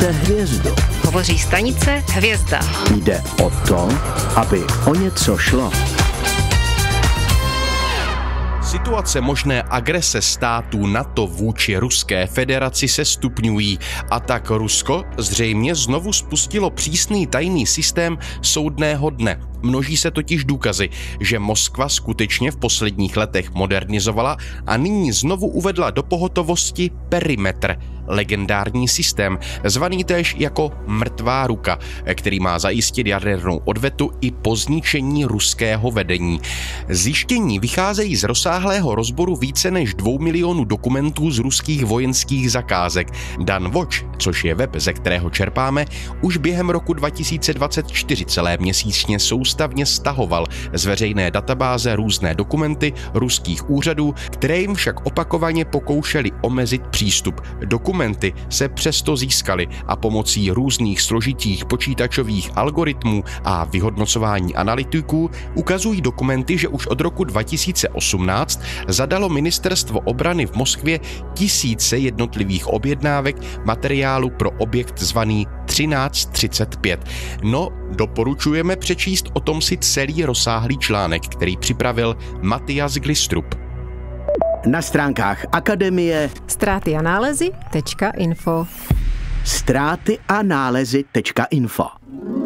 Slyšte hvězdu. Hovoří stanice Hvězda. Jde o to, aby o něco šlo. Situace možné agrese států NATO vůči Ruské federaci se stupňují a tak Rusko zřejmě znovu spustilo přísný tajný systém soudného dne. Množí se totiž důkazy, že Moskva skutečně v posledních letech modernizovala a nyní znovu uvedla do pohotovosti perimetr, legendární systém, zvaný též jako mrtvá ruka, který má zajistit jadernou odvetu i po zničení ruského vedení. Zjištění vycházejí z rozsáhlého rozboru více než 2 milionů dokumentů z ruských vojenských zakázek. Dan Watch, což je web, ze kterého čerpáme, už během roku 2024 celé měsíčně soustavně stahoval z veřejné databáze různé dokumenty ruských úřadů, které jim však opakovaně pokoušeli omezit přístup. Dokumenty se přesto získaly a pomocí různých složitých počítačových algoritmů a vyhodnocování analytiků ukazují dokumenty, že už od roku 2018 zadalo ministerstvo obrany v Moskvě tisíce jednotlivých objednávek materiálu pro objekt zvaný 1335. No, doporučujeme přečíst o tom si celý rozsáhlý článek, který připravil Matyas Glistrup. Na stránkách Akademie Ztráty a nálezy.info ztráty a nálezy.info